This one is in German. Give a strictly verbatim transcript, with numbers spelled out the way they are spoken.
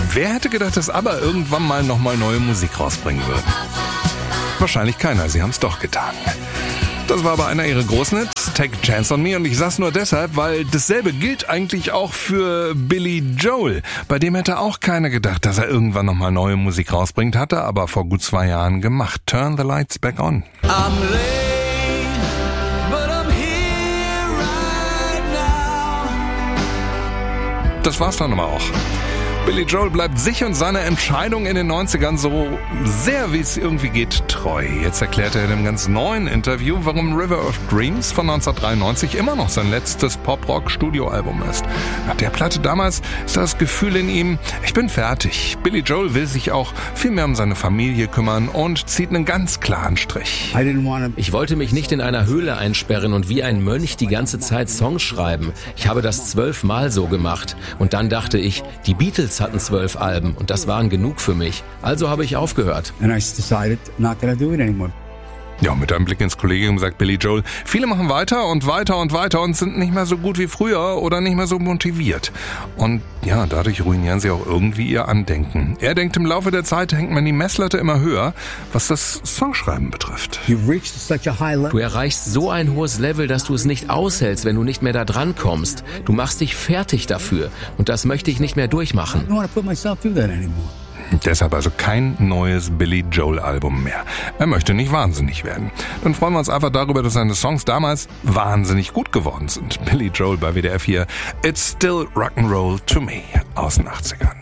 Wer hätte gedacht, dass ABBA irgendwann mal nochmal neue Musik rausbringen würden? Wahrscheinlich keiner, sie haben es doch getan. Das war aber einer ihrer großen Hits, Take a Chance on Me, und ich sag's nur deshalb, weil dasselbe gilt eigentlich auch für Billy Joel. Bei dem hätte auch keiner gedacht, dass er irgendwann nochmal neue Musik rausbringt, hat er aber vor gut zwei Jahren gemacht. Turn the Lights Back On. I'm late, but I'm here right now. Das war's dann aber auch. Billy Joel bleibt sich und seiner Entscheidung in den neunzigern so sehr, wie es irgendwie geht, treu. Jetzt erklärt er in einem ganz neuen Interview, warum River of Dreams von neunzehnhundertdreiundneunzig immer noch sein letztes Pop-Rock-Studioalbum ist. Nach der Platte damals ist das Gefühl in ihm, ich bin fertig. Billy Joel will sich auch viel mehr um seine Familie kümmern und zieht einen ganz klaren Strich. Ich wollte mich nicht in einer Höhle einsperren und wie ein Mönch die ganze Zeit Songs schreiben. Ich habe das zwölfmal so gemacht. Und dann dachte ich, die Beatles hatten zwölf Alben und das waren genug für mich. Also habe ich aufgehört. And I decided not gonna do it anymore. Ja, mit einem Blick ins Kollegium sagt Billy Joel, viele machen weiter und weiter und weiter und sind nicht mehr so gut wie früher oder nicht mehr so motiviert. Und ja, dadurch ruinieren sie auch irgendwie ihr Andenken. Er denkt, im Laufe der Zeit hängt man die Messlatte immer höher, was das Songschreiben betrifft. You've reached such a high level. Du erreichst so ein hohes Level, dass du es nicht aushältst, wenn du nicht mehr da dran kommst. Du machst dich fertig dafür und das möchte ich nicht mehr durchmachen. I don't want to put myself through that anymore. Deshalb also kein neues Billy Joel Album mehr. Er möchte nicht wahnsinnig werden. Dann freuen wir uns einfach darüber, dass seine Songs damals wahnsinnig gut geworden sind. Billy Joel bei W D R vier. It's still Rock'n'Roll to me aus den achtzigern.